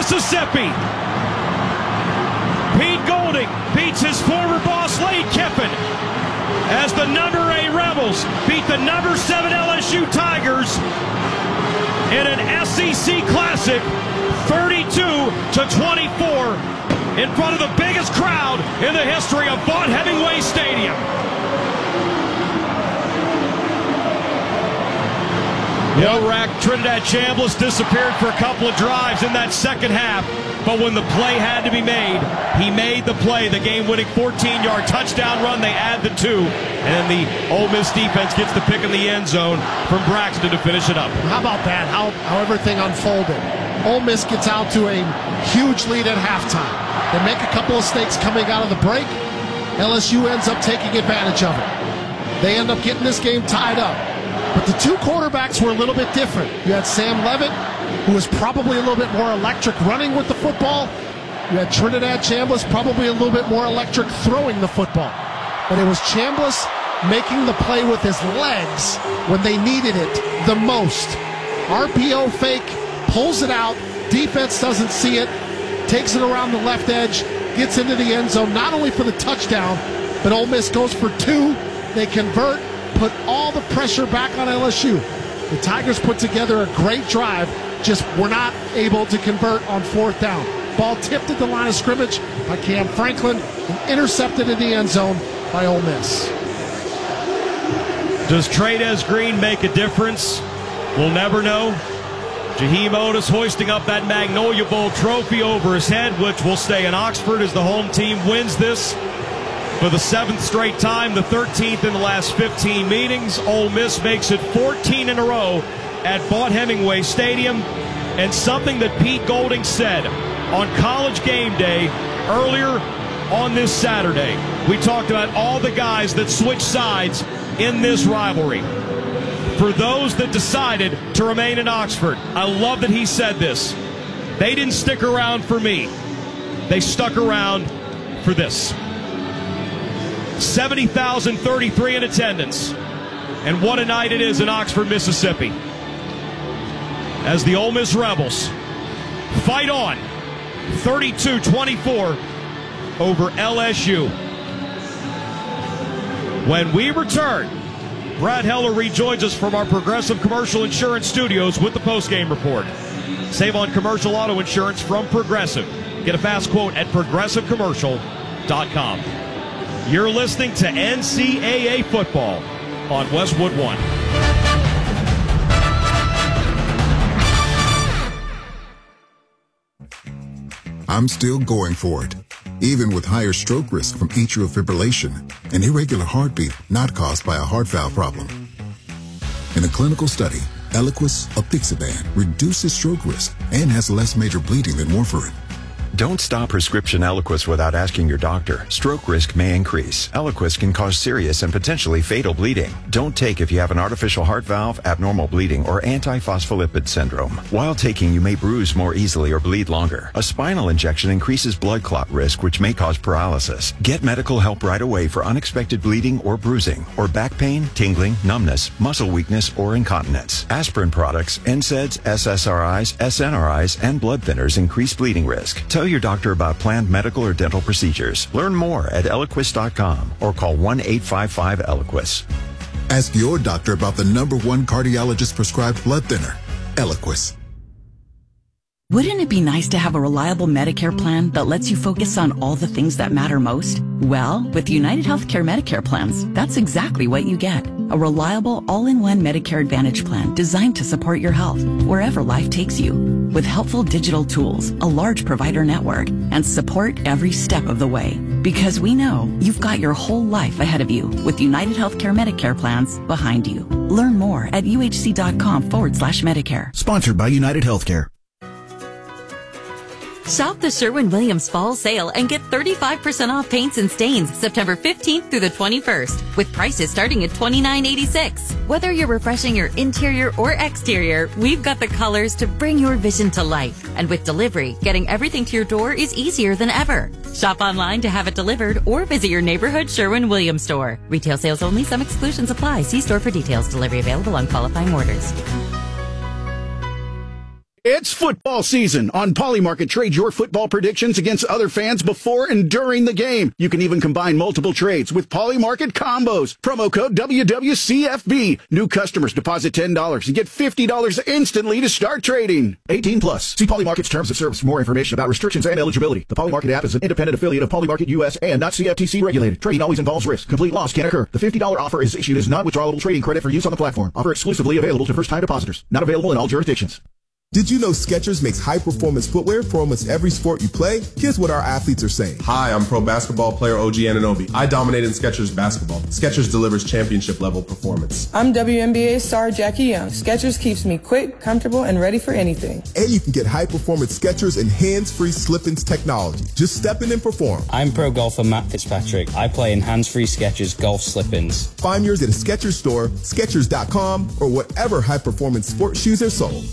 Mississippi. Pete Golding beats his former boss Lane Kiffin as the number 8 Rebels beat the number 7 LSU Tigers in an SEC Classic 32-24 in front of the biggest crowd in the history of Vaught-Hemingway Stadium. Yorak Trinidad Chambliss disappeared for a couple of drives in that second half, but when the play had to be made, he made the play. The game-winning 14-yard touchdown run, they add the 2, and the Ole Miss defense gets the pick in the end zone from Braxton to finish it up. How about that, how everything unfolded. Ole Miss gets out to a huge lead at halftime. They make a couple of mistakes coming out of the break. LSU ends up taking advantage of it. They end up getting this game tied up. But the two quarterbacks were a little bit different. You had Sam Levitt, who was probably a little bit more electric running with the football. You had Trinidad Chambliss, probably a little bit more electric throwing the football. But it was Chambliss making the play with his legs when they needed it the most. RPO fake, pulls it out, defense doesn't see it, takes it around the left edge, gets into the end zone, not only for the touchdown, but Ole Miss goes for 2. They convert, put all the pressure back on LSU. The Tigers put together a great drive, just were not able to convert on 4th down. Ball tipped at the line of scrimmage by Cam Franklin and intercepted in the end zone by Ole Miss. Does Trey'Dez Green make a difference? We'll never know. Jaheim Otis hoisting up that Magnolia Bowl trophy over his head, which will stay in Oxford as the home team wins this for the 7th straight time, the 13th in the last 15 meetings. Ole Miss makes it 14 in a row at Vaught-Hemingway Stadium. And something that Pete Golding said on College Game Day earlier on this Saturday. We talked about all the guys that switched sides in this rivalry. For those that decided to remain in Oxford, I love that he said this. They didn't stick around for me. They stuck around for this. 70,033 in attendance. And what a night it is in Oxford, Mississippi, as the Ole Miss Rebels fight on 32-24 over LSU. When we return, Brad Heller rejoins us from our Progressive Commercial Insurance Studios with the postgame report. Save on commercial auto insurance from Progressive. Get a fast quote at progressivecommercial.com. You're listening to NCAA Football on Westwood One. I'm still going for it, even with higher stroke risk from atrial fibrillation, an irregular heartbeat not caused by a heart valve problem. In a clinical study, Eliquis apixaban reduces stroke risk and has less major bleeding than warfarin. Don't stop prescription Eliquis without asking your doctor. Stroke risk may increase. Eliquis can cause serious and potentially fatal bleeding. Don't take if you have an artificial heart valve, abnormal bleeding, or antiphospholipid syndrome. While taking, you may bruise more easily or bleed longer. A spinal injection increases blood clot risk, which may cause paralysis. Get medical help right away for unexpected bleeding or bruising, or back pain, tingling, numbness, muscle weakness, or incontinence. Aspirin products, NSAIDs, SSRIs, SNRIs, and blood thinners increase bleeding risk. Tell your doctor about planned medical or dental procedures. Learn more at Eliquis.com or call 1-855-ELIQUIS. Ask your doctor about the #1 cardiologist prescribed blood thinner, Eliquis. Wouldn't it be nice to have a reliable Medicare plan that lets you focus on all the things that matter most? Well, with United Healthcare Medicare plans, that's exactly what you get. A reliable, all-in-one Medicare Advantage plan designed to support your health wherever life takes you. With helpful digital tools, a large provider network, and support every step of the way. Because we know you've got your whole life ahead of you with United Healthcare Medicare plans behind you. Learn more at uhc.com/Medicare. Sponsored by United Healthcare. Shop the Sherwin-Williams Fall Sale and get 35% off paints and stains September 15th through the 21st, with prices starting at $29.86. Whether you're refreshing your interior or exterior, we've got the colors to bring your vision to life. And with delivery, getting everything to your door is easier than ever. Shop online to have it delivered or visit your neighborhood Sherwin-Williams store. Retail sales only. Some exclusions apply. See store for details. Delivery available on qualifying orders. It's football season. On Polymarket, trade your football predictions against other fans before and during the game. You can even combine multiple trades with Polymarket combos. Promo code WWCFB. New customers deposit $10 and get $50 instantly to start trading. 18 plus. See Polymarket's terms of service for more information about restrictions and eligibility. The Polymarket app is an independent affiliate of Polymarket US and not CFTC regulated. Trading always involves risk. Complete loss can occur. The $50 offer is issued as non-withdrawable trading credit for use on the platform. Offer exclusively available to first-time depositors. Not available in all jurisdictions. Did you know Skechers makes high-performance footwear for almost every sport you play? Here's what our athletes are saying. Hi, I'm pro basketball player OG Anunoby. I dominate in Skechers basketball. Skechers delivers championship-level performance. I'm WNBA star Jackie Young. Skechers keeps me quick, comfortable, and ready for anything. And you can get high-performance Skechers and hands-free slip-ins technology. Just step in and perform. I'm pro golfer Matt Fitzpatrick. I play in hands-free Skechers golf slip-ins. Find yours at a Skechers store, Skechers.com, or whatever high-performance sports shoes are sold.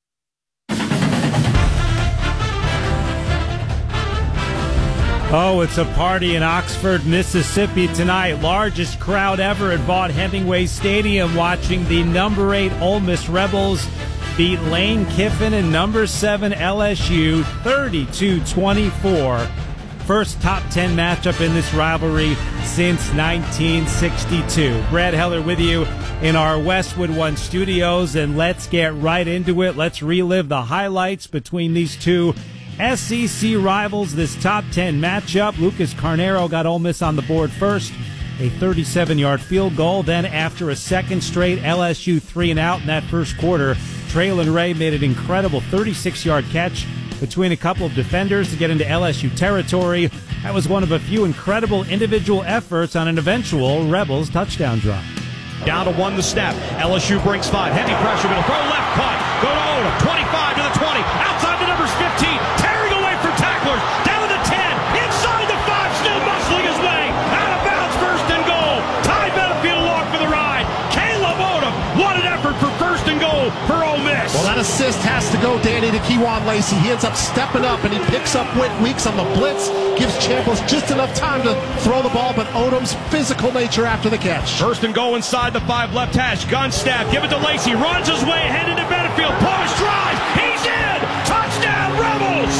Oh, it's a party in Oxford, Mississippi tonight. Largest crowd ever at Vaught Hemingway Stadium watching the number 8 Ole Miss Rebels beat Lane Kiffin and number 7 LSU 32-24. First top 10 matchup in this rivalry since 1962. Brad Heller with you in our Westwood One studios, and let's get right into it. Let's relive the highlights between these two SEC rivals, this top 10 matchup. Lucas Carnero got Ole Miss on the board first, a 37-yard field goal. Then after a second straight LSU 3-and-out in that first quarter, Traylon Ray made an incredible 36-yard catch between a couple of defenders to get into LSU territory. That was one of a few incredible individual efforts on an eventual Rebels touchdown drive. Down to 1 the snap. LSU brings 5. Heavy pressure. Middle throw left. Caught. Go to Odom. 25 to the 20. Outside the numbers 15. Tearing away from tacklers. Down to the 10. Inside the 5. Still muscling his way. Out of bounds. First and goal. Ty Benefield along for the ride. Caleb Odom. What an effort for first and goal for Ole Miss. Well, that assist has to go, Danny, to Kewan Lacey. He ends up stepping up, and he picks up Weeks on the blitz. Gives Chambliss just enough time to throw the ball, but Odom's physical nature after the catch. First and goal inside the 5 left hash. Gun stab. Give it to Lacey. Runs his way ahead into Benefield. Push drive. He's in. Touchdown Rebels.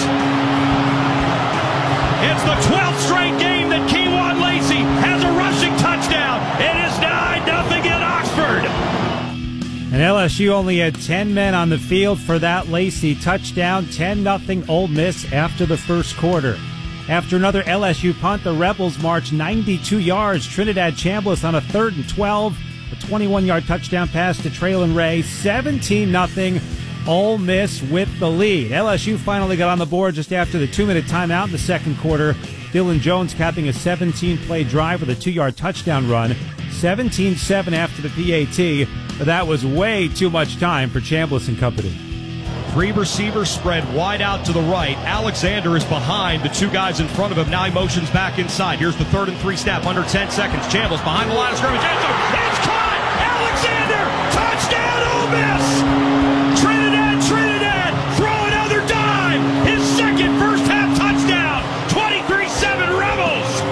It's the 12th straight game that Kewan Lacey has a rushing touchdown. It is 9-0 in Oxford. And LSU only had 10 men on the field for that Lacey touchdown. 10-0 Ole Miss after the first quarter. After another LSU punt, the Rebels marched 92 yards. Trinidad Chambliss on a 3rd and 12. A 21-yard touchdown pass to Traylon Ray. 17-0 Ole Miss with the lead. LSU finally got on the board just after the 2-minute timeout in the second quarter. Dylan Jones capping a 17-play drive with a 2-yard touchdown run. 17-7 after the PAT, but that was way too much time for Chambliss and company. 3 receivers spread wide out to the right. Alexander is behind the 2 guys in front of him. Now he motions back inside. Here's the 3rd and 3 snap under 10 seconds. Chambliss behind the line of scrimmage. It's caught! Alexander! Touchdown Ole Miss! Trinidad! Throw another dime! His second first half touchdown! 23-7 Rebels!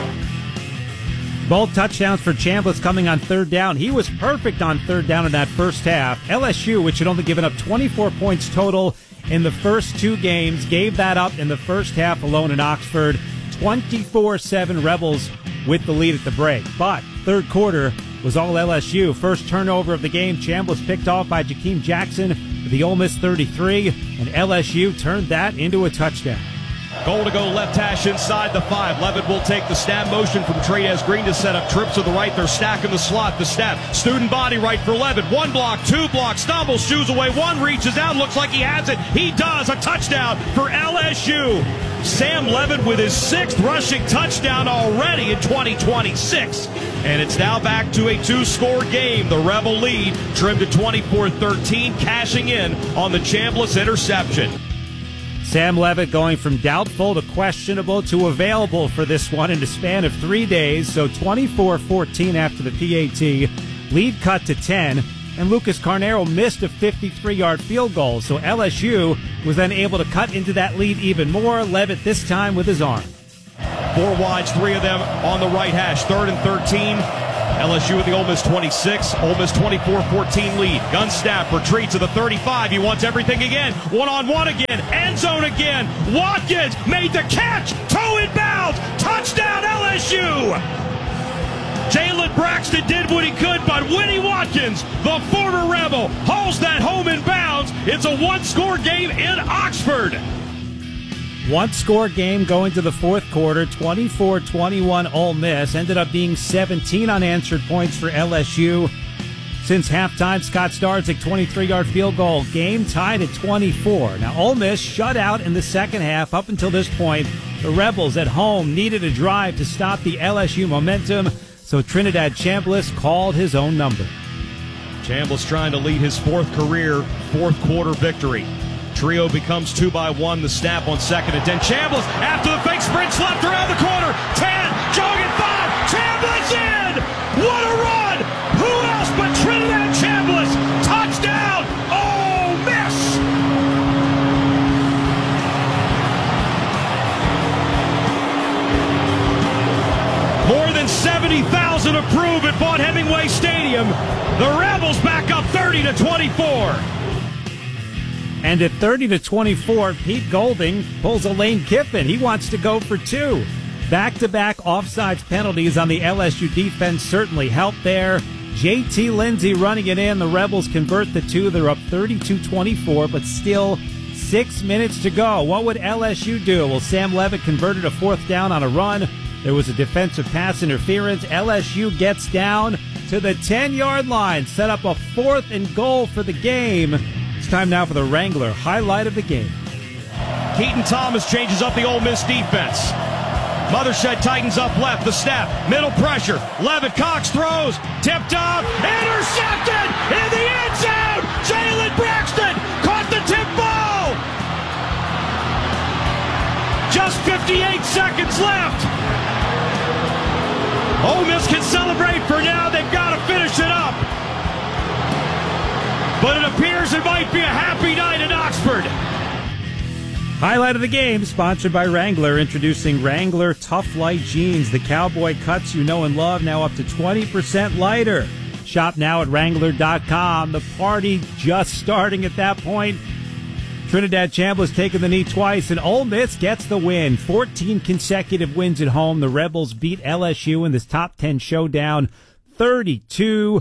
Both touchdowns for Chambliss coming on 3rd down. He was perfect on 3rd down in that first half. LSU, which had only given up 24 points total in the first 2 games, gave that up in the first half alone in Oxford. 24-7 Rebels with the lead at the break. But third quarter was all LSU. First turnover of the game, Chambliss picked off by Jakeem Jackson at the Ole Miss 33, and LSU turned that into a touchdown. Goal to go left hash inside the 5. Levitt will take the snap motion from Trey'Nez Green to set up trips to the right. They're stacking the slot. The snap. Student body right for Levitt. 1 block, 2 blocks. Stumbles, shoes away. 1 reaches out. Looks like he has it. He does. A touchdown for LSU. Sam Levitt with his 6th rushing touchdown already in 2026. And it's now back to a 2-score game. The Rebel lead trimmed to 24-13, cashing in on the Chambliss interception. Sam Levitt going from doubtful to questionable to available for this one in the span of 3 days. So 24-14 after the PAT. Lead cut to 10. And Lucas Carnero missed a 53-yard field goal. So LSU was then able to cut into that lead even more. Levitt this time with his arm. 4 wides, 3 of them on the right hash. 3rd and 13. LSU with the Ole Miss 26, Ole Miss 24-14 lead. Gun snap, retreat to the 35. He wants everything again. One-on-one again. End zone again. Watkins made the catch. Toe inbounds. Touchdown LSU. Jalen Braxton did what he could, but Winnie Watkins, the former Rebel, hauls that home in bounds. It's a one-score game in Oxford. One-score game going to the fourth quarter, 24-21 Ole Miss. Ended up being 17 unanswered points for LSU. Since halftime, Scott Starzik, 23-yard field goal. Game tied at 24. Now, Ole Miss shut out in the second half. Up until this point, the Rebels at home needed a drive to stop the LSU momentum, so Trinidad Chambliss called his own number. Chambliss trying to lead his fourth quarter victory. Trio becomes 2-1, the snap on 2nd and 10. Chambliss after the fake sprints left around the corner. 10, jogging 5, Chambliss in! What a run! Who else but Trinidad Chambliss? Touchdown, Ole Miss! More than 70,000 approve at Vaught-Hemingway Stadium. The Rebels back up 30-24. And at 30-24, Pete Golding pulls a Lane Kiffin. He wants to go for 2. Back-to-back offsides penalties on the LSU defense certainly helped there. J.T. Lindsey running it in. The Rebels convert the 2. They're up 32-24, but still 6 minutes to go. What would LSU do? Well, Sam Levitt converted a 4th down on a run. There was a defensive pass interference. LSU gets down to the 10-yard line, set up a 4th and goal for the game. It's time now for the Wrangler highlight of the game. Keaton Thomas changes up the Ole Miss defense. Mothershed tightens up left, the snap, middle pressure. Levitt Cox throws, tipped up, intercepted in the end zone. Jalen Braxton caught the tip ball. Just 58 seconds left. Ole Miss can celebrate for now. They've got to finish it up. But it appears it might be a happy night in Oxford. Highlight of the game, sponsored by Wrangler, introducing Wrangler Tough Light Jeans, the cowboy cuts you know and love, now up to 20% lighter. Shop now at Wrangler.com. The party just starting at that point. Trinidad Chambliss taking the knee twice, and Ole Miss gets the win. 14 consecutive wins at home. The Rebels beat LSU in this top 10 showdown, 32-24,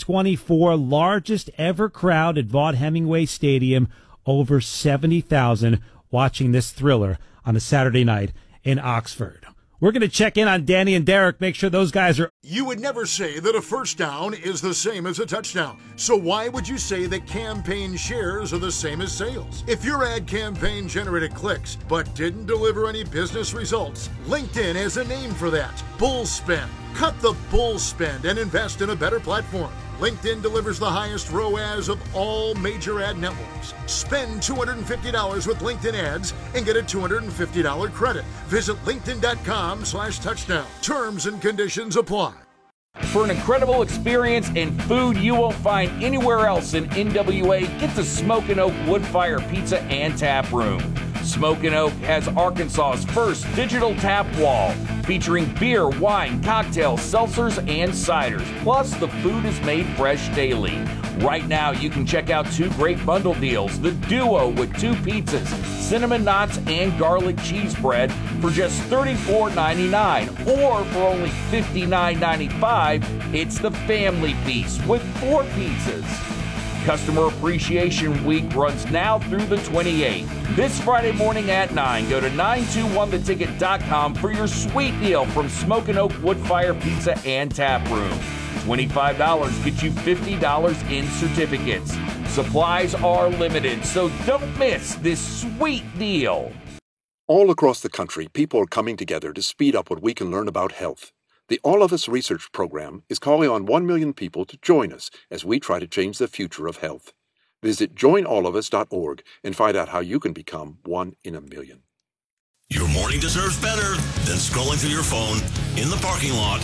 largest ever crowd at Vaught-Hemingway Stadium, over 70,000 watching this thriller on a Saturday night in Oxford. We're going to check in on Danny and Derek, make sure those guys are... You would never say that a first down is the same as a touchdown. So why would you say that campaign shares are the same as sales? If your ad campaign generated clicks but didn't deliver any business results, LinkedIn has a name for that. Bull spend. Cut the bull spend and invest in a better platform. LinkedIn delivers the highest ROAS of all major ad networks. Spend $250 with LinkedIn ads and get a $250 credit. Visit linkedin.com/touchdown. Terms and conditions apply. For an incredible experience and food you won't find anywhere else in NWA, get to Smokin' Oak Woodfire Pizza and Tap Room. Smokin' Oak has Arkansas's first digital tap wall, featuring beer, wine, cocktails, seltzers, and ciders. Plus, the food is made fresh daily. Right now, you can check out 2 great bundle deals. The Duo with 2 pizzas, cinnamon knots, and garlic cheese bread for just $34.99. Or for only $59.95, it's the Family Feast with 4 pizzas. Customer Appreciation Week runs now through the 28th. This Friday morning at 9, go to 921theticket.com for your sweet deal from Smokin' Oak Woodfire Pizza and Tap Room. $25 gets you $50 in certificates. Supplies are limited, so don't miss this sweet deal. All across the country, people are coming together to speed up what we can learn about health. The All of Us Research Program is calling on 1 million people to join us as we try to change the future of health. Visit joinallofus.org and find out how you can become 1 in a million. Your morning deserves better than scrolling through your phone in the parking lot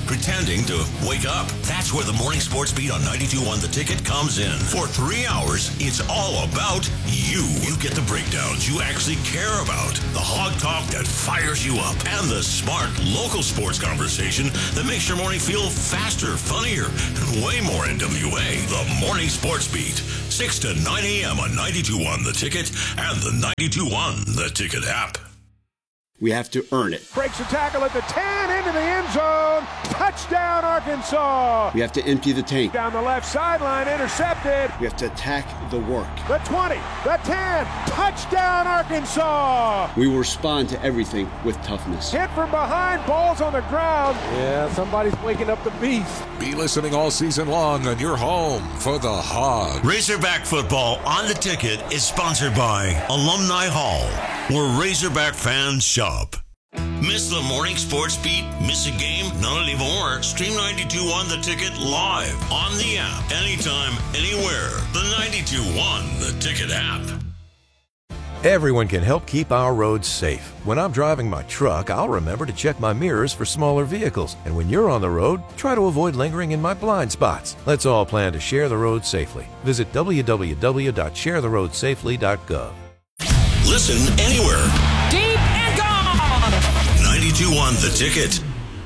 pretending to wake up. That's where the Morning Sports Beat on 92.1 The Ticket comes in. For 3 hours, it's all about you. You get the breakdowns you actually care about, the hog talk that fires you up, and the smart local sports conversation that makes your morning feel faster, funnier, and way more NWA. The Morning Sports Beat, 6 to 9 a.m. on 92.1 The Ticket and the 92.1 The Ticket app. We have to earn it. Breaks the tackle at the 10, into the end zone. Touchdown, Arkansas. We have to empty the tank. Down the left sideline, intercepted. We have to attack the work. The 20, the 10, touchdown, Arkansas. We will respond to everything with toughness. Hit from behind, ball's on the ground. Yeah, somebody's waking up the beast. Be listening all season long on your home for the Hogs. Razorback football on The Ticket is sponsored by Alumni Hall, where Razorback fans shop. Miss the Morning Sports Beat? Miss a game? Not anymore. Stream 92.1 The Ticket live on the app. Anytime, anywhere. The 92.1 The Ticket app. Everyone can help keep our roads safe. When I'm driving my truck, I'll remember to check my mirrors for smaller vehicles. And when you're on the road, try to avoid lingering in my blind spots. Let's all plan to share the road safely. Visit www.sharetheroadsafely.gov. Listen anywhere. Deep and gone! 92.1 The Ticket.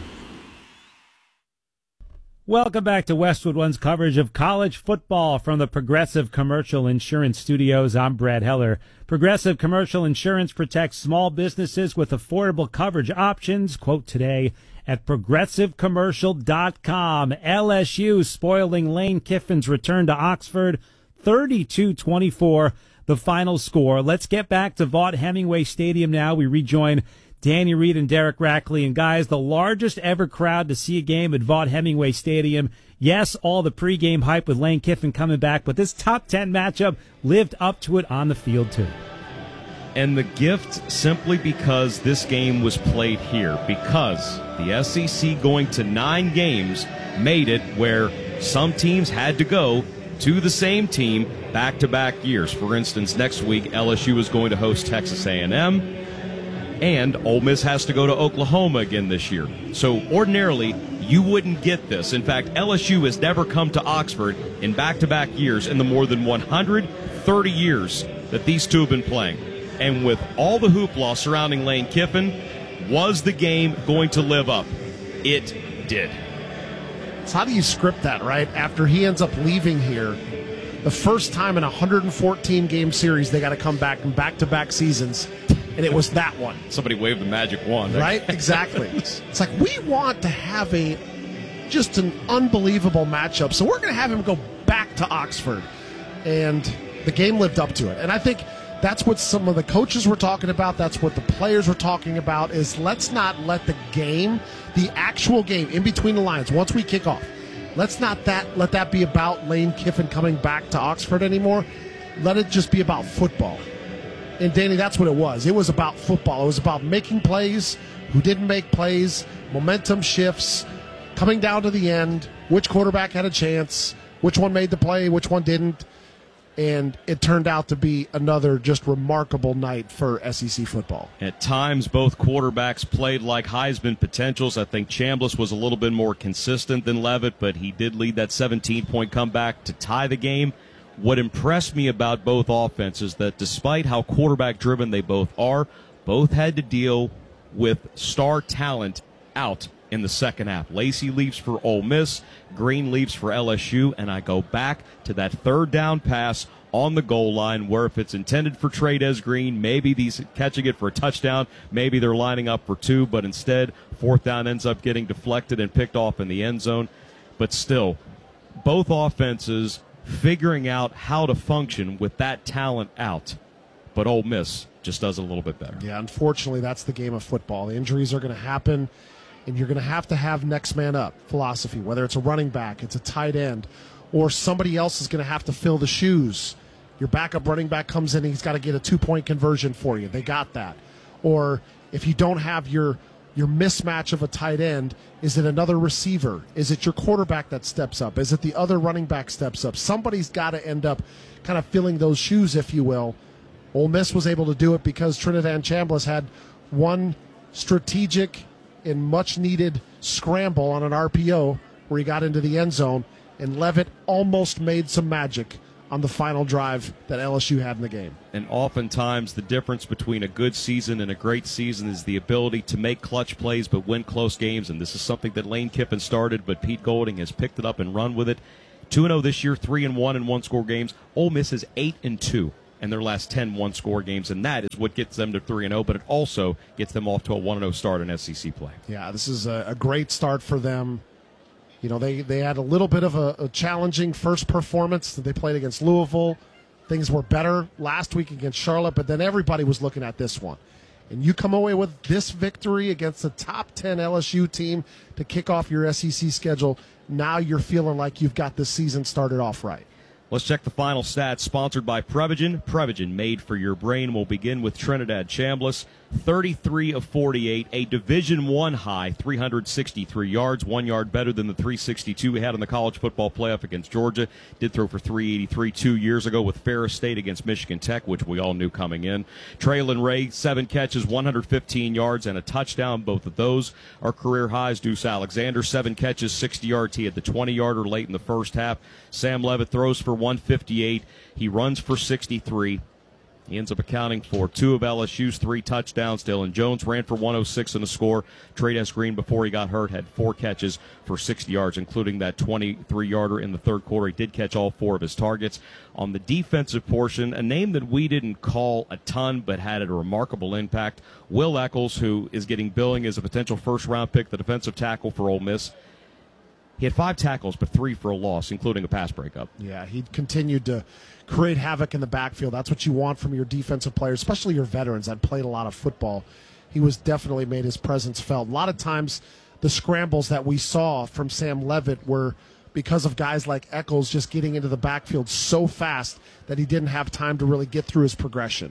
Welcome back to Westwood One's coverage of college football from the Progressive Commercial Insurance Studios. I'm Brad Heller. Progressive Commercial Insurance protects small businesses with affordable coverage options. Quote today at progressivecommercial.com. LSU spoiling Lane Kiffin's return to Oxford, 32-24. The final score. Let's get back to Vaught-Hemingway Stadium now. We rejoin Danny Reed and Derek Rackley. And guys, the largest ever crowd to see a game at Vaught-Hemingway Stadium. Yes, all the pregame hype with Lane Kiffin coming back, but this top 10 matchup lived up to it on the field too. And the gift simply because this game was played here, because the SEC going to 9 games made it where some teams had to go to the same team back-to-back years. For instance, next week, LSU is going to host Texas A&M, and Ole Miss has to go to Oklahoma again this year. So ordinarily, you wouldn't get this. In fact, LSU has never come to Oxford in back-to-back years in the more than 130 years that these two have been playing. And with all the hoopla surrounding Lane Kiffin, was the game going to live up? It did. So how do you script that, right? After he ends up leaving here, the first time in a 114-game series, they got to come back in back-to-back seasons, and it was that one. Somebody waved the magic wand. Right? Exactly. It's like, we want to have just an unbelievable matchup, so we're going to have him go back to Oxford. And the game lived up to it. And I think that's what some of the coaches were talking about. That's what the players were talking about, is let's not let the game, the actual game in between the lines, once we kick off, let's not let that be about Lane Kiffin coming back to Oxford anymore. Let it just be about football. And Danny, that's what it was. It was about football. It was about making plays, who didn't make plays, momentum shifts, coming down to the end, which quarterback had a chance, which one made the play, which one didn't. And it turned out to be another just remarkable night for SEC football. At times, both quarterbacks played like Heisman potentials. I think Chambliss was a little bit more consistent than Leavitt, but he did lead that 17-point comeback to tie the game. What impressed me about both offenses, that despite how quarterback-driven they both are, both had to deal with star talent out in the second half. Lacey leaves for Ole Miss, Green leaves for LSU, and I go back to that third down pass on the goal line where if it's intended for Trey'Dez Green, maybe he's catching it for a touchdown, maybe they're lining up for 2, but instead fourth down ends up getting deflected and picked off in the end zone. But still, both offenses figuring out how to function with that talent out. But Ole Miss just does it a little bit better. Yeah, unfortunately, that's the game of football. The injuries are going to happen. And you're going to have next man up philosophy, whether it's a running back, it's a tight end, or somebody else is going to have to fill the shoes. Your backup running back comes in and he's got to get a 2-point conversion for you. They got that. Or if you don't have your mismatch of a tight end, is it another receiver? Is it your quarterback that steps up? Is it the other running back steps up? Somebody's got to end up kind of filling those shoes, if you will. Ole Miss was able to do it because Trinidad Chambliss had one strategic in much-needed scramble on an RPO where he got into the end zone, and Levitt almost made some magic on the final drive that LSU had in the game. And oftentimes the difference between a good season and a great season is the ability to make clutch plays but win close games, and this is something that Lane Kiffin started, but Pete Golding has picked it up and run with it. 2-0 this year, 3-1 in one-score games. Ole Miss is 8-2 in their last 10 one-score games, and that is what gets them to 3-0, but it also gets them off to a 1-0 start in SEC play. Yeah, this is a great start for them. You know, they had a little bit of a challenging first performance that they played against Louisville. Things were better last week against Charlotte, but then everybody was looking at this one. And you come away with this victory against the top 10 LSU team to kick off your SEC schedule. Now you're feeling like you've got the season started off right. Let's check the final stats, sponsored by Prevagen. Prevagen, made for your brain. We'll begin with Trinidad Chambliss, 33 of 48, a Division I high, 363 yards, 1 yard better than the 362 we had in the college football playoff against Georgia. Did throw for 383 2 years ago with Ferris State against Michigan Tech, which we all knew coming in. Traylon Ray, 7 catches, 115 yards, and a touchdown. Both of those are career highs. Deuce Alexander, 7 catches, 60 yards. He had the 20-yarder late in the first half. Sam Levitt throws for 158. He runs for 63. He ends up accounting for 2 of LSU's 3 touchdowns. Dylan Jones ran for 106 in the score. Trey'Dez Green, before he got hurt, had 4 catches for 60 yards, including that 23-yarder in the third quarter. He did catch all 4 of his targets. On the defensive portion, a name that we didn't call a ton but had a remarkable impact, Will Eccles, who is getting billing as a potential first-round pick, the defensive tackle for Ole Miss. He had 5 tackles, but 3 for a loss, including a pass breakup. Yeah, he continued to create havoc in the backfield. That's what you want from your defensive players, especially your veterans that played a lot of football. He was definitely made his presence felt. A lot of times the scrambles that we saw from Sam Levitt were because of guys like Eccles just getting into the backfield so fast that he didn't have time to really get through his progression.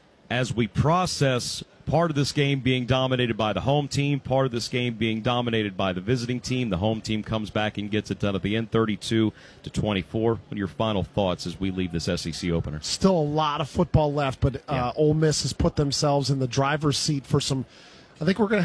As we process part of this game being dominated by the home team, part of this game being dominated by the visiting team, the home team comes back and gets it done at the end, 32-24. What are your final thoughts as we leave this SEC opener? Still a lot of football left, but Ole Miss has put themselves in the driver's seat for some. I think we're going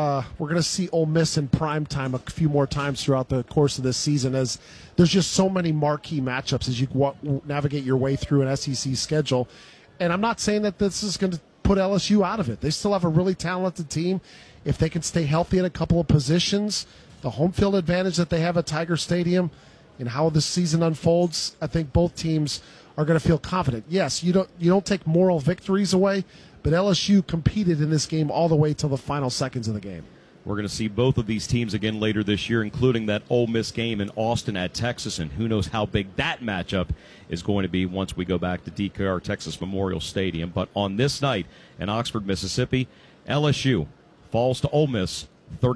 to see Ole Miss in prime time a few more times throughout the course of this season, as there's just so many marquee matchups as you navigate your way through an SEC schedule. And I'm not saying that this is going to put LSU out of it. They still have a really talented team. If they can stay healthy in a couple of positions, the home field advantage that they have at Tiger Stadium and how this season unfolds, I think both teams are going to feel confident. Yes, you don't take moral victories away, but LSU competed in this game all the way till the final seconds of the game. We're going to see both of these teams again later this year, including that Ole Miss game in Austin at Texas, and who knows how big that matchup is going to be once we go back to DKR Texas Memorial Stadium. But on this night in Oxford, Mississippi, LSU falls to Ole Miss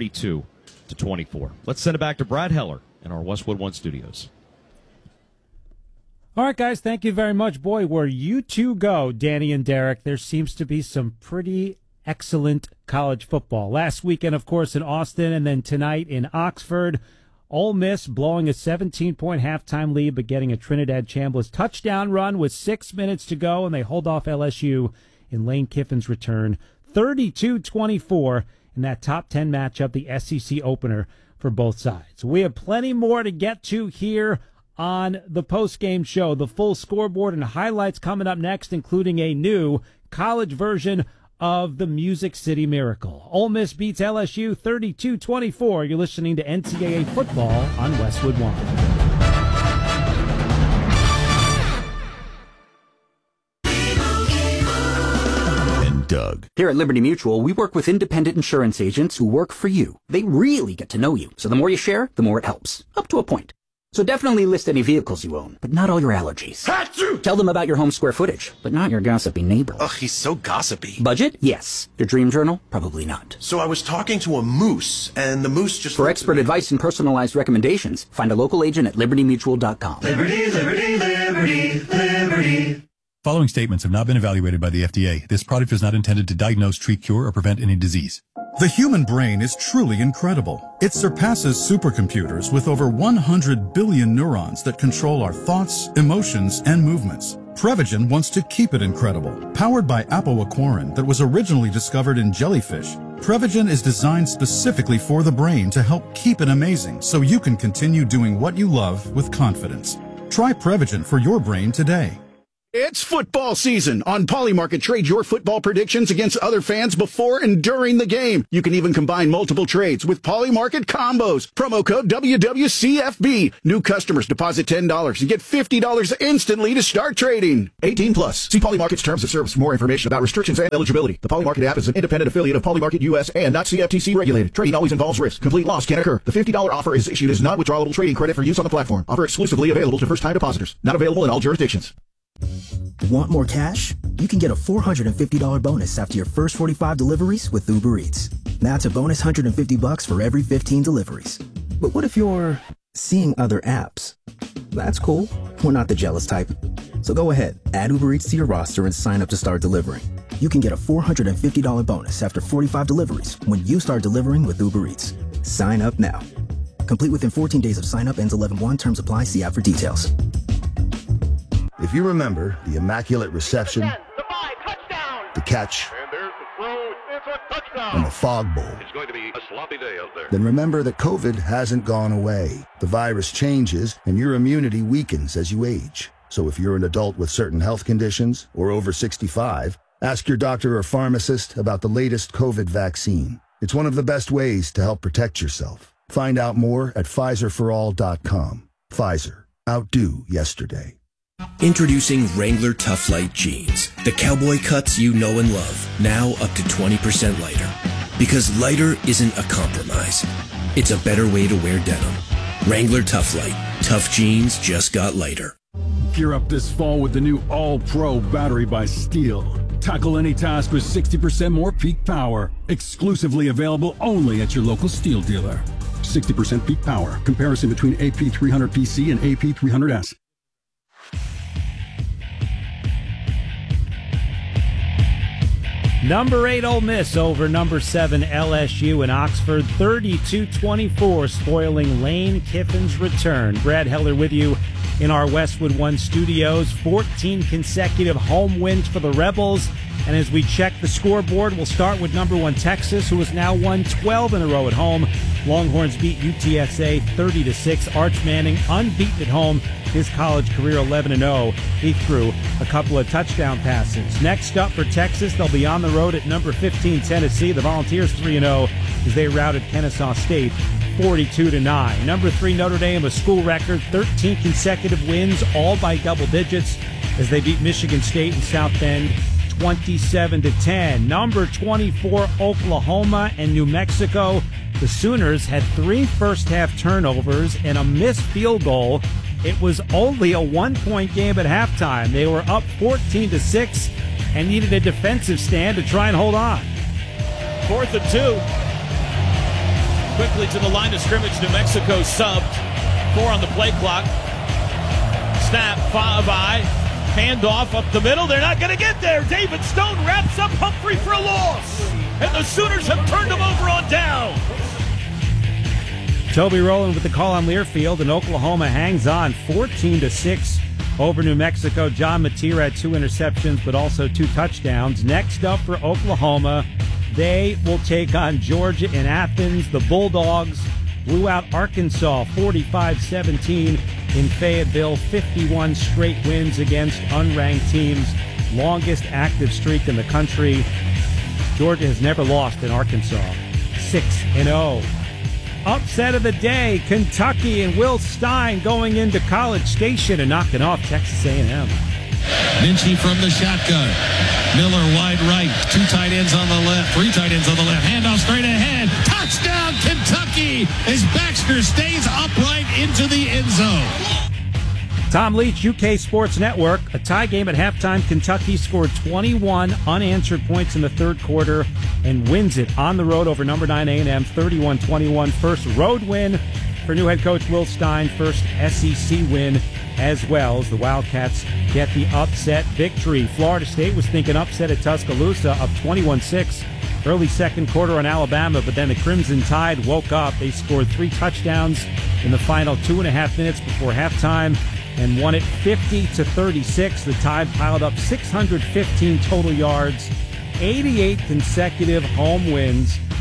32-24. Let's send it back to Brad Heller in our Westwood One studios. All right, guys, thank you very much. Boy, where you two go, Danny and Derek, there seems to be some pretty excellent college football. Last weekend, of course, in Austin, and then tonight in Oxford. Ole Miss blowing a 17-point halftime lead, but getting a Trinidad Chambliss touchdown run with 6 minutes to go, and they hold off LSU in Lane Kiffin's return. 32-24 in that top 10 matchup, the SEC opener for both sides. We have plenty more to get to here on the post-game show. The full scoreboard and highlights coming up next, including a new college version of the Music City Miracle. Ole Miss beats LSU 32-24. You're listening to NCAA football on Westwood One. Doug. Here at Liberty Mutual, we work with independent insurance agents who work for you. They really get to know you. So the more you share, the more it helps. Up to a point. So definitely list any vehicles you own, but not all your allergies. Achoo! Tell them about your home square footage, but not your gossipy neighbor. Ugh, he's so gossipy. Budget? Yes. Your dream journal? Probably not. So I was talking to a moose, and the moose just... For expert advice and personalized recommendations, find a local agent at libertymutual.com. Liberty, liberty, liberty, liberty. Following statements have not been evaluated by the FDA. This product is not intended to diagnose, treat, cure, or prevent any disease. The human brain is truly incredible. It surpasses supercomputers with over 100 billion neurons that control our thoughts, emotions, and movements. Prevagen wants to keep it incredible. Powered by apoaquarin that was originally discovered in jellyfish, Prevagen is designed specifically for the brain to help keep it amazing so you can continue doing what you love with confidence. Try Prevagen for your brain today. It's football season. On Polymarket, trade your football predictions against other fans before and during the game. You can even combine multiple trades with Polymarket combos. Promo code WWCFB. New customers deposit $10 and get $50 instantly to start trading. 18 plus. See Polymarket's terms of service for more information about restrictions and eligibility. The Polymarket app is an independent affiliate of Polymarket US and not CFTC regulated. Trading always involves risk. Complete loss can occur. The $50 offer is issued as non-withdrawable trading credit for use on the platform. Offer exclusively available to first-time depositors. Not available in all jurisdictions. Want more cash? You can get a $450 bonus after your first 45 deliveries with Uber Eats. That's a bonus $150 for every 15 deliveries. But what if you're seeing other apps? That's cool. We're not the jealous type. So go ahead, add Uber Eats to your roster and sign up to start delivering. You can get a $450 bonus after 45 deliveries when you start delivering with Uber Eats. Sign up now. Complete within 14 days of sign up. Ends 11/1. Terms apply. See app for details. If you remember the immaculate reception, the catch, and the fog bowl, It's going to be a sloppy day out there. then remember that COVID hasn't gone away. The virus changes and your immunity weakens as you age. So if you're an adult with certain health conditions or over 65, ask your doctor or pharmacist about the latest COVID vaccine. It's one of the best ways to help protect yourself. Find out more at PfizerForAll.com. Pfizer. Outdo yesterday. Introducing Wrangler Tough Light Jeans. The cowboy cuts you know and love. Now up to 20% lighter. Because lighter isn't a compromise. It's a better way to wear denim. Wrangler Tough Light. Tough jeans just got lighter. Gear up this fall with the new All-Pro battery by Steel. Tackle any task with 60% more peak power. Exclusively available only at your local Steel dealer. 60% peak power. Comparison between AP300PC and AP300S. Number 8 Ole Miss over number 7 LSU in Oxford, 32-24, spoiling Lane Kiffin's return. Brad Heller with you in our Westwood One studios. 14 consecutive home wins for the Rebels. And as we check the scoreboard, we'll start with number 1 Texas, who has now won 12 in a row at home. Longhorns beat UTSA 30-6. Arch Manning unbeaten at home. His college career 11-0. He threw a couple of touchdown passes. Next up for Texas, they'll be on the road at number 15 Tennessee. The Volunteers 3-0 as they routed Kennesaw State 42-9. Number 3 Notre Dame, a school record, 13 consecutive wins, all by double digits, as they beat Michigan State and South Bend 27-10. Number 24 Oklahoma and New Mexico. The Sooners had 3 first-half turnovers and a missed field goal. It was only a 1-point game at halftime. They were up 14-6 and needed a defensive stand to try and hold on. 4th and 2. Quickly to the line of scrimmage. New Mexico subbed. 4 on the play clock. Snap, Favai. Handoff up the middle. They're not going to get there. David Stone wraps up Humphrey for a loss. And the Sooners have turned him over on down. Toby Rowland with the call on Learfield, and Oklahoma hangs on 14-6 over New Mexico. John Mateer had 2 interceptions, but also 2 touchdowns. Next up for Oklahoma, they will take on Georgia in Athens. The Bulldogs blew out Arkansas 45-17 in Fayetteville. 51 straight wins against unranked teams. Longest active streak in the country. Georgia has never lost in Arkansas. 6-0. Upset of the day, Kentucky and Will Stein going into College Station and knocking off Texas A&M. Minchie from the shotgun. Miller wide right. 2 tight ends on the left. 3 tight ends on the left. Handoff straight ahead. Touchdown Kentucky as Baxter stays upright into the end zone. Tom Leach, UK Sports Network. A tie game at halftime. Kentucky scored 21 unanswered points in the third quarter and wins it on the road over number 9 A&M 31-21. First road win for new head coach Will Stein. First SEC win as well as the Wildcats get the upset victory. Florida State was thinking upset at Tuscaloosa, up 21-6. Early second quarter on Alabama, but then the Crimson Tide woke up. They scored 3 touchdowns in the final 2.5 minutes before halftime and won it 50-36. The Tide piled up 615 total yards, 88 consecutive home wins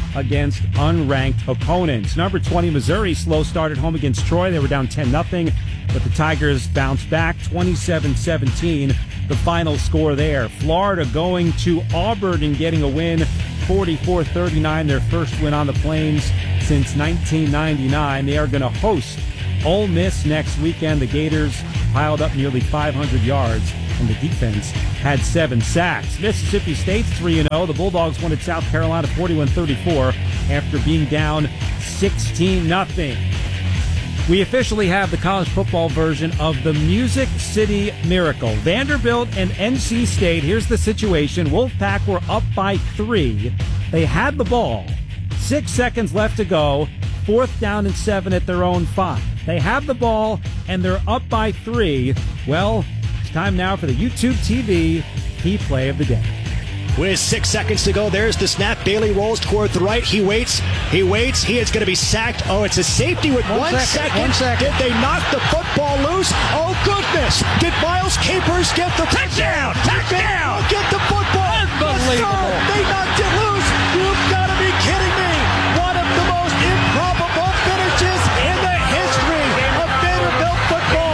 against unranked opponents. Number 20, Missouri, slow start at home against Troy. They were down 10-0, but the Tigers bounced back 27-17, the final score there. Florida going to Auburn and getting a win, 44-39, their first win on the Plains since 1999. They are going to host Ole Miss next weekend. The Gators piled up nearly 500 yards, and the defense had 7 sacks. Mississippi State's 3-0. The Bulldogs won at South Carolina 41-34 after being down 16-0. We officially have the college football version of the Music City Miracle. Vanderbilt and NC State, here's the situation. Wolfpack were up by 3. They had the ball. 6 seconds left to go. 4th down and 7 at their own 5. They have the ball, and they're up by 3. Well, it's time now for the YouTube TV key play of the day. With 6 seconds to go, there's the snap. Bailey rolls toward the right. He waits. He is going to be sacked. Oh, it's a safety with 1 second. 1 second. Did they knock the football loose? Oh, goodness. Did Miles Capers get the touchdown? Touchdown! Get the football. Unbelievable. Yes, they knocked it loose. You've got to be kidding me. One of the most improbable finishes in the history of Vanderbilt football.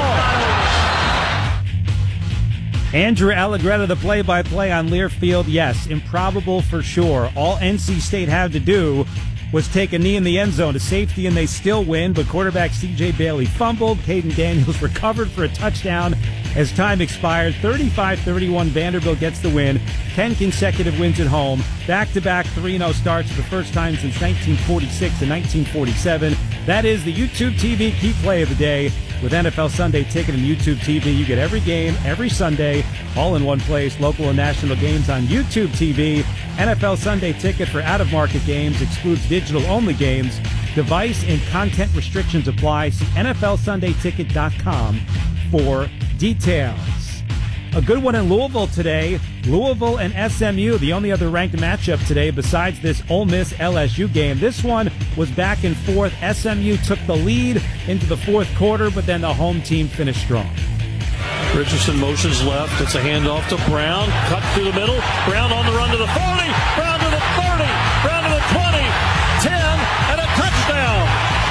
Andrew Allegretto, the play-by-play on Learfield. Yes, improbable for sure. All NC State had to do was take a knee in the end zone to safety, and they still win. But quarterback C.J. Bailey fumbled. Caden Daniels recovered for a touchdown as time expired. 35-31, Vanderbilt gets the win. 10 consecutive wins at home. Back-to-back 3-0 starts for the first time since 1946 and 1947. That is the YouTube TV key play of the day. With NFL Sunday Ticket and YouTube TV, you get every game, every Sunday, all in one place. Local and national games on YouTube TV. NFL Sunday Ticket for out-of-market games excludes digital-only games. Device and content restrictions apply. See NFLSundayTicket.com for details. A good one in Louisville today. Louisville and SMU, the only other ranked matchup today besides this Ole Miss LSU game. This one was back and forth. SMU took the lead into the fourth quarter, but then the home team finished strong. Richardson motions left. It's a handoff to Brown. Cut through the middle. Brown on the run to the 40. Brown to the 30. Brown to the 20. 10 and a touchdown.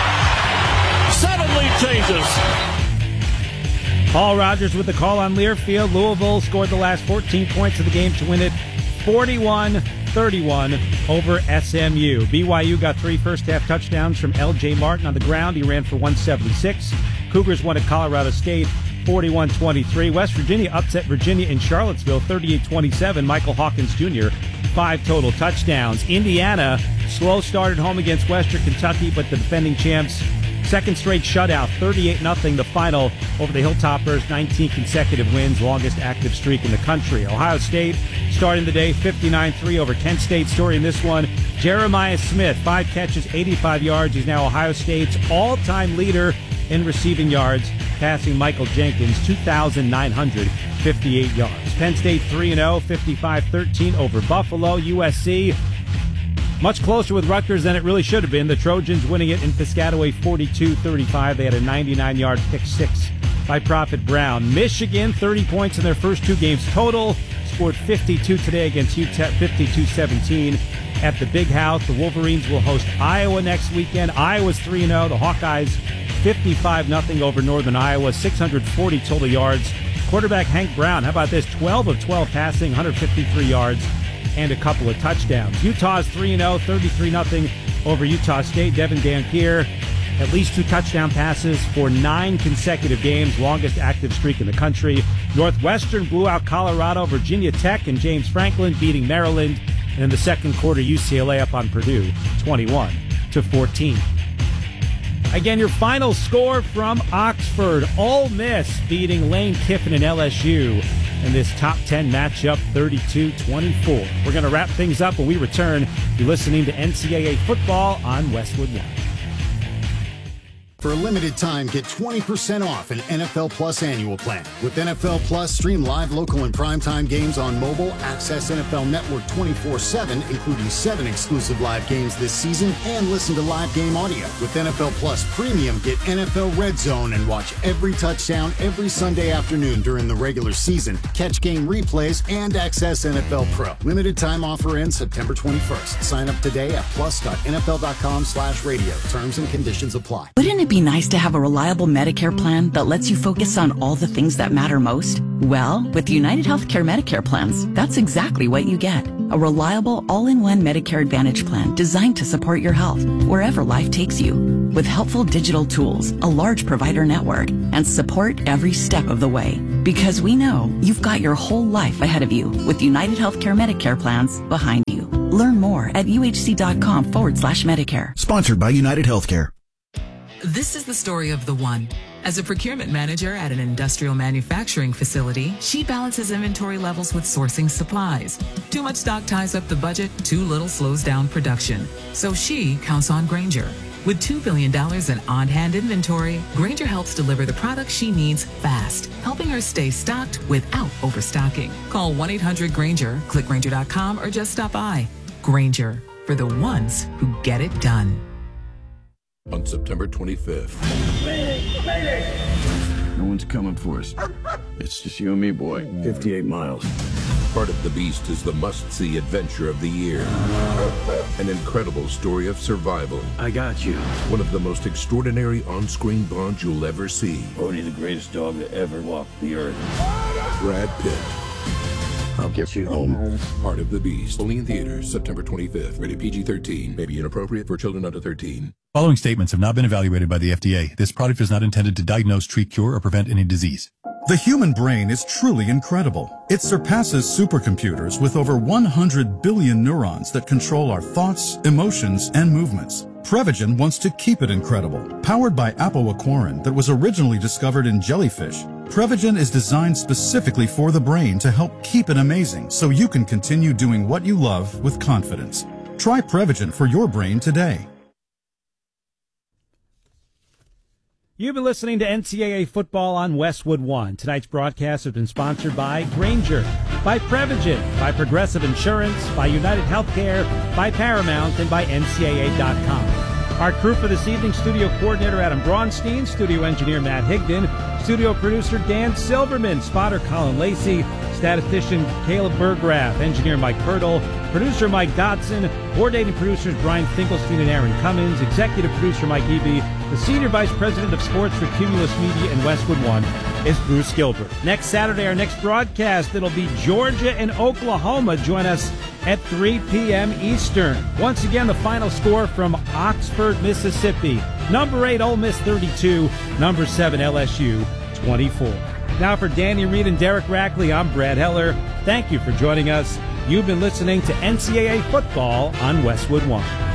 7 lead changes. Paul Rogers with the call on Learfield. Louisville scored the last 14 points of the game to win it 41-31 over SMU. BYU got 3 first-half touchdowns from L.J. Martin on the ground. He ran for 176. Cougars won at Colorado State 41-23. West Virginia upset Virginia in Charlottesville 38-27. Michael Hawkins Jr., 5 total touchdowns. Indiana, slow start at home against Western Kentucky, but the defending champs, second straight shutout, 38-0 the final over the Hilltoppers, 19 consecutive wins, longest active streak in the country. Ohio State starting the day 59-3 over Kent State. Story in this one, Jeremiah Smith, 5 catches, 85 yards. He's now Ohio State's all-time leader in receiving yards, passing Michael Jenkins 2,958 yards. Penn State 3-0, 55-13 over Buffalo. USC much closer with Rutgers than it really should have been. The Trojans winning it in Piscataway 42-35. They had a 99-yard pick six by Prophet Brown. Michigan, 30 points in their first 2 games total. Scored 52 today against UTEP, 52-17 at the Big House. The Wolverines will host Iowa next weekend. Iowa's 3-0. The Hawkeyes 55-0 over Northern Iowa, 640 total yards. Quarterback Hank Brown, how about this? 12 of 12 passing, 153 yards, and a couple of touchdowns. Utah's 3-0, 33-0 over Utah State. Devin Dampier, at least 2 touchdown passes for 9 consecutive games, longest active streak in the country. Northwestern blew out Colorado. Virginia Tech and James Franklin beating Maryland. And in the second quarter, UCLA up on Purdue, 21-14. Again, your final score from Oxford. Ole Miss beating Lane Kiffin and LSU in this top 10 matchup, 32-24. We're going to wrap things up when we return. You're listening to NCAA Football on Westwood One. For a limited time, get 20% off an NFL Plus annual plan. With NFL Plus, stream live, local, and primetime games on mobile, access NFL Network 24/7, including 7 exclusive live games this season, and listen to live game audio. With NFL Plus Premium, get NFL Red Zone and watch every touchdown every Sunday afternoon during the regular season, catch game replays, and access NFL Pro. Limited time offer ends September 21st. Sign up today at plus.nfl.com/radio. Terms and conditions apply. Wouldn't it be nice to have a reliable Medicare plan that lets you focus on all the things that matter most? Well, with United Healthcare Medicare plans, that's exactly what you get. A reliable, all-in-one Medicare Advantage plan designed to support your health wherever life takes you. With helpful digital tools, a large provider network, and support every step of the way. Because we know you've got your whole life ahead of you with United Healthcare Medicare plans behind you. Learn more at uhc.com/Medicare. Sponsored by United Healthcare. This is the story of the one. As a procurement manager at an industrial manufacturing facility, she balances inventory levels with sourcing supplies. Too much stock ties up the budget, too little slows down production. So she counts on Grainger. With $2 billion in on-hand inventory, Grainger helps deliver the products she needs fast, helping her stay stocked without overstocking. Call 1-800-GRAINGER, click Grainger.com, or just stop by. Grainger, for the ones who get it done. On September 25th. No one's coming for us. It's just you and me, boy. 58 miles. Part of the Beast is the must-see adventure of the year. An incredible story of survival. I got you. One of the most extraordinary on-screen bonds you'll ever see. Only the greatest dog that ever walked the earth. Brad Pitt. I'll get you home. Part of the Beast. Only in theaters September 25th. Rated PG-13. May be inappropriate for children under 13. Following statements have not been evaluated by the FDA. This product is not intended to diagnose, treat, cure, or prevent any disease. The human brain is truly incredible. It surpasses supercomputers with over 100 billion neurons that control our thoughts, emotions, and movements. Prevagen wants to keep it incredible. Powered by apoaquarin that was originally discovered in jellyfish, Prevagen is designed specifically for the brain to help keep it amazing so you can continue doing what you love with confidence. Try Prevagen for your brain today. You've been listening to NCAA Football on Westwood One. Tonight's broadcast has been sponsored by Grainger, by Prevagen, by Progressive Insurance, by United Healthcare, by Paramount, and by NCAA.com. Our crew for this evening, studio coordinator Adam Braunstein, studio engineer Matt Higdon, studio producer Dan Silverman, spotter Colin Lacey, statistician Caleb Berggraf, engineer Mike Purtle, producer Mike Dotson, coordinating producers Brian Finkelstein and Aaron Cummins, executive producer Mike Eby, the senior vice president of sports for Cumulus Media and Westwood One is Bruce Gilbert. Next Saturday, our next broadcast, it'll be Georgia and Oklahoma. Join us at 3 p.m. Eastern. Once again, the final score from Oxford, Mississippi. Number 8, Ole Miss 32. Number 7, LSU 24. Now for Danny Reed and Derek Rackley, I'm Brad Heller. Thank you for joining us. You've been listening to NCAA Football on Westwood One.